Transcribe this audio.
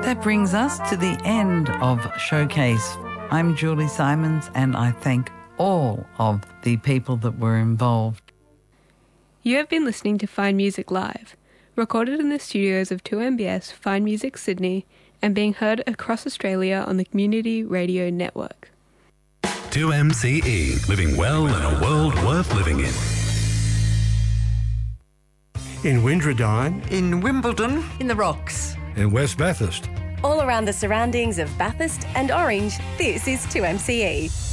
That brings us to the end of Showcase. I'm Julie Simons, and I thank all of the people that were involved. You have been listening to Fine Music Live, recorded in the studios of 2MBS Fine Music Sydney and being heard across Australia on the Community Radio Network. 2MCE, living well in a world worth living in. In Windradine. In Wimbledon. In the Rocks. In West Bathurst. All around the surroundings of Bathurst and Orange, this is 2MCE.